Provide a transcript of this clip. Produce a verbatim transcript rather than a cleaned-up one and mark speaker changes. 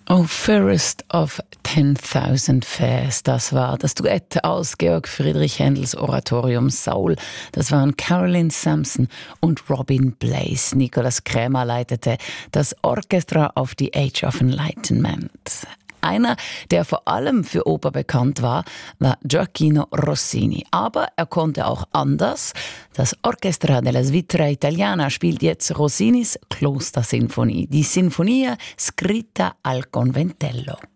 Speaker 1: Oh, Fairest of ten thousand Fairs, das war das Duett aus Georg Friedrich Händels Oratorium Saul. Das waren Caroline Sampson und Robin Blaze. Nicolas Krämer leitete das Orchestra of the Age of Enlightenment. Einer, der vor allem für Oper bekannt war, war Gioacchino Rossini. Aber er konnte auch anders. Das Orchestra della Svizzera Italiana spielt jetzt Rossinis Klostersinfonie, die Sinfonia scritta al conventello.